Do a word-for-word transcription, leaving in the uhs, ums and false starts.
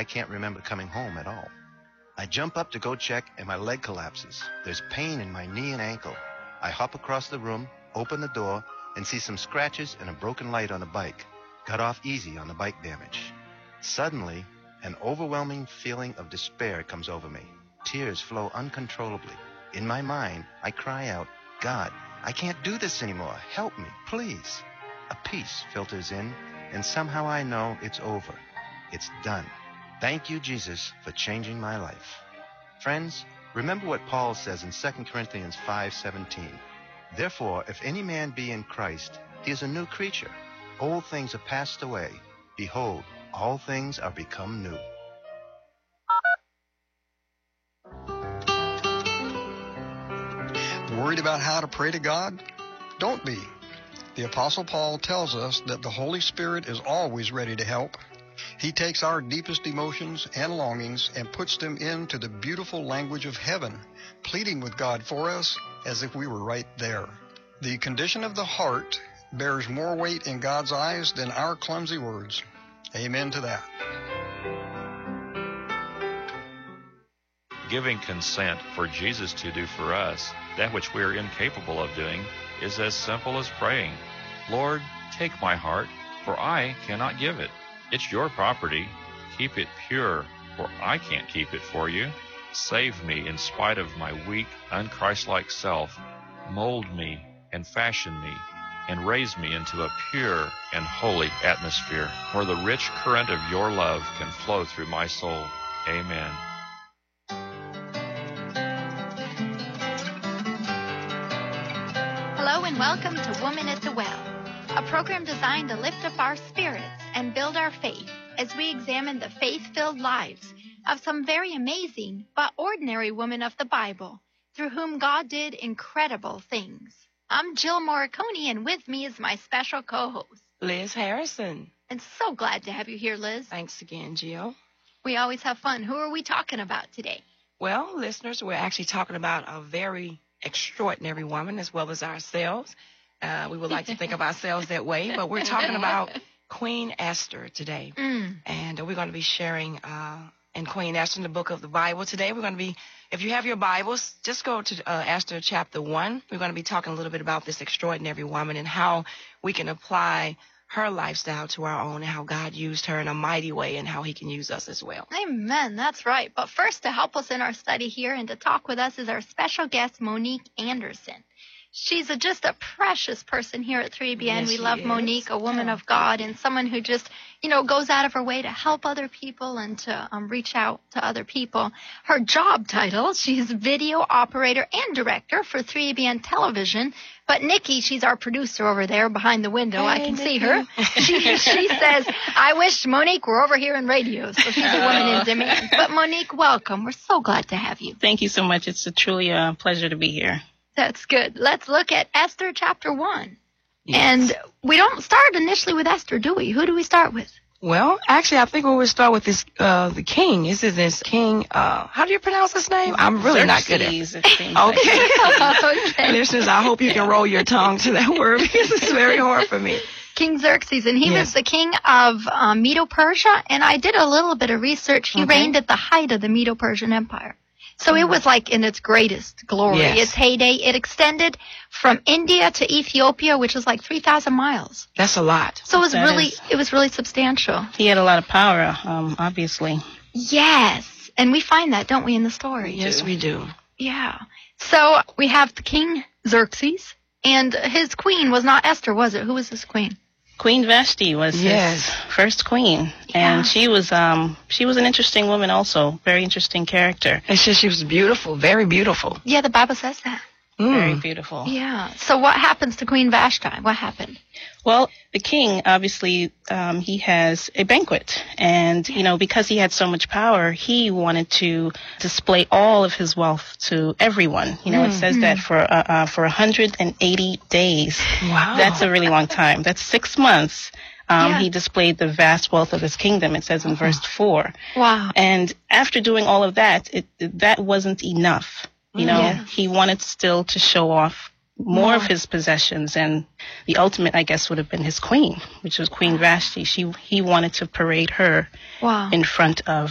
I can't remember coming home at all. I jump up to go check, and my leg collapses. There's pain in my knee and ankle. I hop across the room, open the door, and see some scratches and a broken light on the bike. Got off easy on the bike damage. Suddenly, an overwhelming feeling of despair comes over me. Tears flow uncontrollably. In my mind, I cry out, God, I can't do this anymore. Help me, please. A peace filters in, and somehow I know it's over. It's done. Thank you, Jesus, for changing my life. Friends, remember what Paul says in Second Corinthians five seventeen. Therefore, if any man be in Christ, he is a new creature. Old things are passed away. Behold, all things are become new. Worried about how to pray to God? Don't be. The Apostle Paul tells us that the Holy Spirit is always ready to help. He takes our deepest emotions and longings and puts them into the beautiful language of heaven, pleading with God for us as if we were right there. The condition of the heart bears more weight in God's eyes than our clumsy words. Amen to that. Giving consent for Jesus to do for us that which we are incapable of doing is as simple as praying, Lord, take my heart, for I cannot give it. It's your property. Keep it pure, for I can't keep it for you. Save me in spite of my weak, unchristlike self. Mold me and fashion me and raise me into a pure and holy atmosphere where the rich current of your love can flow through my soul. Amen. Hello and welcome to Woman at the Well, a program designed to lift up our spirits and build our faith as we examine the faith-filled lives of some very amazing but ordinary women of the Bible through whom God did incredible things. I'm Jill Morricone, and with me is my special co-host, Liz Harrison. And so glad to have you here, Liz. Thanks again, Jill. We always have fun. Who are we talking about today? Well, listeners, we're actually talking about a very extraordinary woman as well as ourselves. Uh, we would like to think of ourselves that way, but we're talking about Queen Esther today. Mm. And uh, we're going to be sharing uh, in Queen Esther in the book of the Bible today. We're going to be, if you have your Bibles, just go to uh, Esther chapter one. We're going to be talking a little bit about this extraordinary woman and how we can apply her lifestyle to our own and how God used her in a mighty way and how he can use us as well. Amen. That's right. But first, to help us in our study here and to talk with us is our special guest, Monique Anderson. She's a, just a precious person here at three B N. Yes, we she love is. Monique, a woman Yeah. of God, and someone who just, you know, goes out of her way to help other people and to um, reach out to other people. Her job title, she's video operator and director for three B N Television. But Nikki, she's our producer over there behind the window. Hey, I can Nikki. see her. She, she says, I wish Monique were over here in radio. So she's a woman in demand. But Monique, welcome. We're so glad to have you. Thank you so much. It's a truly a pleasure to be here. That's good. Let's look at Esther chapter one. Yes. And we don't start initially with Esther, do we? Who do we start with? Well, actually, I think we would start with this, uh, the king. This is this king, uh, how do you pronounce his name? I'm really not good at it. Xerxes, it seems like. Okay. Okay. Listeners, I hope you can roll your tongue to that word because it's very hard for me. King Xerxes, and he Yes. was the king of um, Medo-Persia, and I did a little bit of research. He Okay. reigned at the height of the Medo-Persian Empire. So it was like in its greatest glory, Yes. its heyday. It extended from India to Ethiopia, which is like three thousand miles. That's a lot. So it was That really, is- it was really substantial. He had a lot of power, um, obviously. Yes, and we find that, don't we, in the story? Yes, we do. Yeah. So we have the King Xerxes, and his queen was not Esther, was it? Who was his queen? Queen Vashti was Yes. his first queen, Yeah. and she was um she was an interesting woman, also very interesting character, It's just she was beautiful, very beautiful. Yeah, the Bible says that. very Mm. beautiful. Yeah. So what happens to Queen Vashti? What happened? Well, the king obviously um, he has a banquet, and you know because he had so much power, he wanted to display all of his wealth to everyone. You know, it says that for uh, uh, for one hundred eighty days. Wow. That's a really long time. That's six months. Um, Yeah. He displayed the vast wealth of his kingdom. It says in verse four. Wow. And after doing all of that, it, that wasn't enough. You know, Yeah. he wanted still to show off more of his possessions, and the ultimate, I guess, would have been his queen, which was Queen Vashti. She he wanted to parade her Wow. in front of